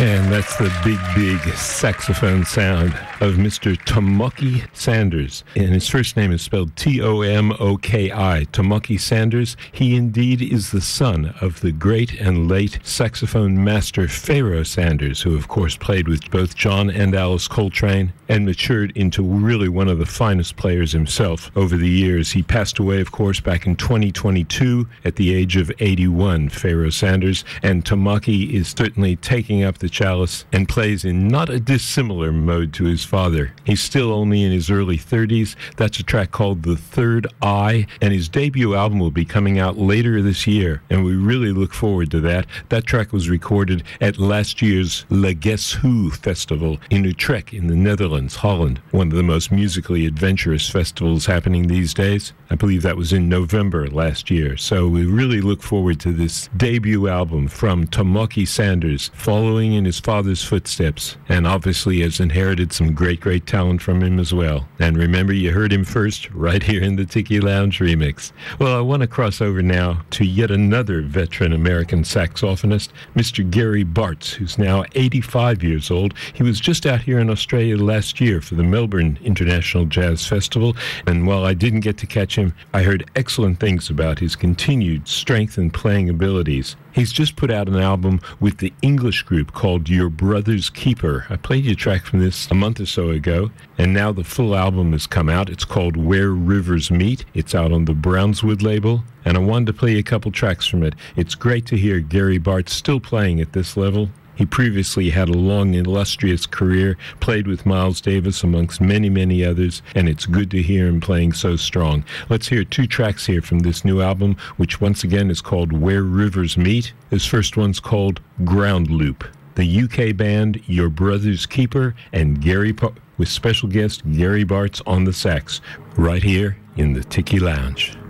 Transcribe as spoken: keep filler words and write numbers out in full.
And that's the big, big saxophone sound of Mister Tomoki Sanders. And his first name is spelled T O M O K I, Tomoki Sanders. He indeed is the son of the great and late saxophone master Pharoah Sanders, who of course played with both John and Alice Coltrane and matured into really one of the finest players himself over the years. He passed away, of course, back in twenty twenty-two at the age of eighty-one, Pharoah Sanders. And Tomoki is certainly taking up the chalice and plays in not a dissimilar mode to his father. He's still only in his early thirties. That's a track called The Third Eye, and his debut album will be coming out later this year, and we really look forward to that. That track was recorded at last year's Le Guess Who Festival in Utrecht in the Netherlands, Holland, one of the most musically adventurous festivals happening these days. I believe that was in November last year, so we really look forward to this debut album from Tomoki Sanders, following in his father's footsteps, and obviously has inherited some great, great talent from him as well. And remember, you heard him first right here in the Tiki Lounge remix. Well, I want to cross over now to yet another veteran American saxophonist, Mister Gary Bartz, who's now eighty-five years old. He was just out here in Australia last year for the Melbourne International Jazz Festival, and while I didn't get to catch him, I heard excellent things about his continued strength and playing abilities. He's just put out an album with the English group called Your Brother's Keeper. I played you a track from this a month or so ago, and now the full album has come out. It's called Where Rivers Meet. It's out on the Brownswood label, and I wanted to play a couple tracks from it. It's great to hear Gary Bartz still playing at this level. He previously had a long, illustrious career, played with Miles Davis amongst many, many others, and it's good to hear him playing so strong. Let's hear two tracks here from this new album, which once again is called Where Rivers Meet. This first one's called Ground Loop. The U K band Your Brother's Keeper and Gary pa- with special guest Gary Bartz on the sax, right here in the Tiki Lounge.